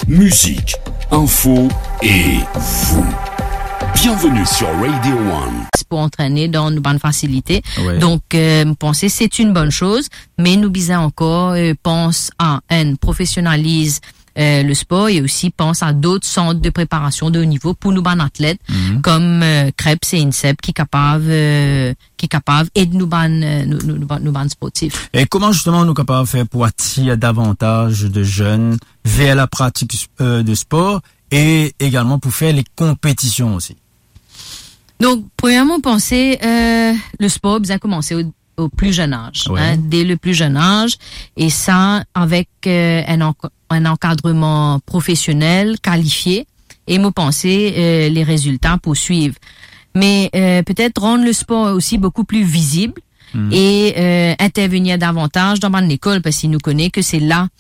musique, info et vous. Bienvenue sur Radio One. Pour entraîner dans une bonne facilité. Ouais. Donc, penser c'est une bonne chose, mais nous bisons encore, pense à professionnalise le sport et aussi pense à d'autres centres de préparation de haut niveau pour nous ban athlètes comme Krebs et INSEP qui capable et de nous ban sportifs. Et comment justement nous capables de faire pour attirer davantage de jeunes vers la pratique de sport et également pour faire les compétitions aussi? Donc, premièrement, penser le sport bien commencer au plus jeune âge, Ouais. dès le plus jeune âge, et ça avec un encadrement professionnel qualifié, et moi penser les résultats poursuivre. Mais peut-être rendre le sport aussi beaucoup plus visible et intervenir davantage dans l'école, parce qu'il nous connaît que c'est là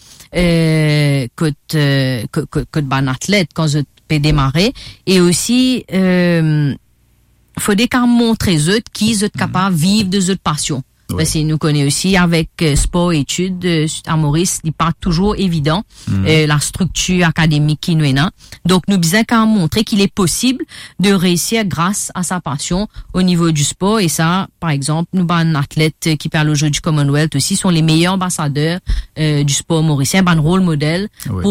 que ban athlète quand je peux démarrer, et aussi faut des cas montrer eux qui sont capables de vivre de cette passion. Ouais. Parce qu'il nous connaît aussi avec sport et études à Maurice, il pas toujours évident la structure académique qui nous est là. Donc nous besoin qu'à montrer qu'il est possible de réussir grâce à sa passion au niveau du sport, et ça par exemple nous un athlète qui parle au jeu du Commonwealth aussi sont les meilleurs ambassadeurs du sport mauricien, un rôle modèle Ouais.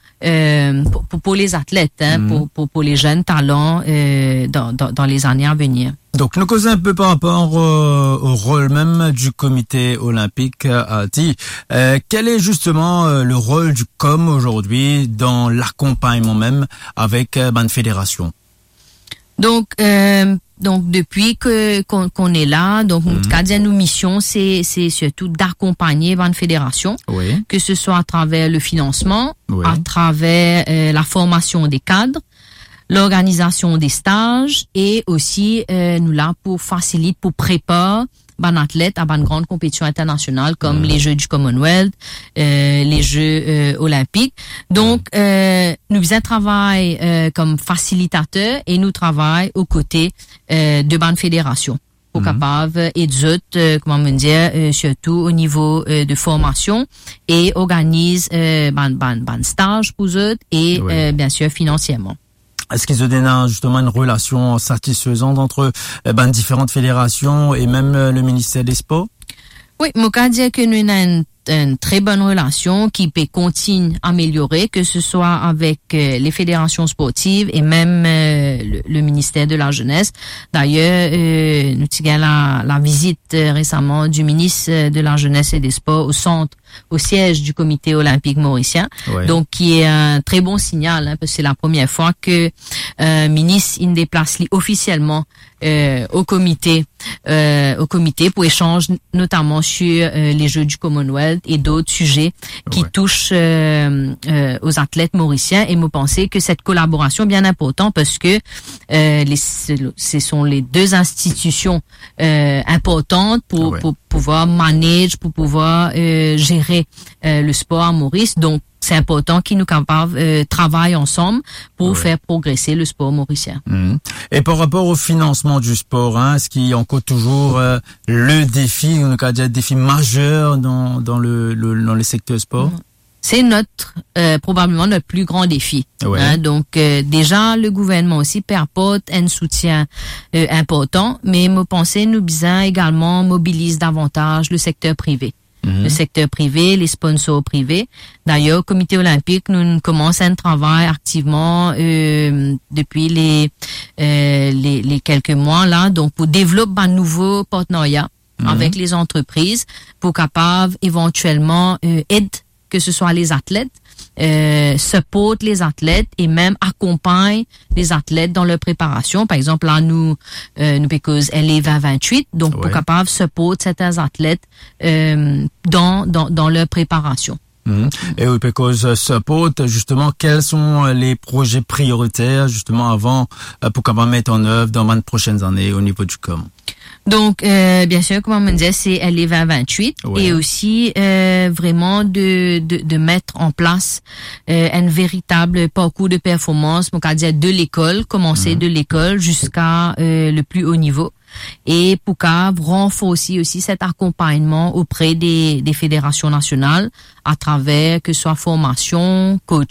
pour les athlètes, pour les jeunes talents dans les années à venir. Donc, nous causons un peu par rapport au rôle même du comité olympique à Ti. Quel est justement le rôle du COM aujourd'hui dans l'accompagnement même avec une fédération? Donc depuis qu'on est là, donc nos missions c'est surtout d'accompagner une fédération, Oui. que ce soit à travers le financement, Oui. à travers la formation des cadres, l'organisation des stages, et aussi nous là pour faciliter, pour préparer un athlète à une grande compétition internationale comme les Jeux du Commonwealth, les Jeux olympiques. Donc nous faisons travail comme facilitateur, et nous travaillons aux côtés de ban fédération pour capable et d'autres surtout au niveau de formation, et organise ban stage pour eux, et Oui. bien sûr financièrement. Est-ce qu'ils ont justement une relation satisfaisante entre différentes fédérations et même le ministère des Sports? Oui, moi, je dire que nous avons une très bonne relation qui peut continuer à améliorer, que ce soit avec les fédérations sportives et même le ministère de la Jeunesse. D'ailleurs, nous avons la visite récemment du ministre de la Jeunesse et des Sports au siège du comité olympique mauricien. Ouais. Donc, qui est un très bon signal, parce que c'est la première fois que ministre il déplace officiellement au comité pour échange notamment sur les Jeux du Commonwealth et d'autres sujets qui touchent aux athlètes mauriciens. Et moi penser que cette collaboration est bien importante, parce que ce sont les deux institutions importantes pour pouvoir manager, pour pouvoir gérer le sport à Maurice. Donc c'est important qu'ils nous capables travaillent ensemble pour faire progresser le sport mauricien. Et par rapport au financement du sport, est-ce qu'il y a encore toujours le défi, on a déjà un défi majeur dans le secteur sport? C'est probablement notre plus grand défi. Ouais. Donc déjà le gouvernement aussi apporte un soutien important, mais moi penser nous besoin également mobilise davantage le secteur privé. Le secteur privé, les sponsors privés. D'ailleurs, au comité olympique, nous commençons un travail activement depuis les quelques mois là, donc pour développer un nouveau partenariat avec les entreprises, pour capable éventuellement aider, que ce soit les athlètes, support les athlètes et même accompagne les athlètes dans leur préparation. Par exemple, là, nous because elle est 2028, donc pour capable support certains athlètes dans leur préparation. Et oui, because support, justement, quels sont les projets prioritaires, justement, avant, pour qu'on va mettre en œuvre dans les prochaines années au niveau du COM? Donc, bien sûr, comme on me disait, c'est LE 2028 et aussi vraiment de mettre en place un véritable parcours de performance, donc à dire de l'école, commencer de l'école jusqu'à le plus haut niveau. Et pour renforcer aussi cet accompagnement auprès des fédérations nationales à travers que ce soit formation, coaching,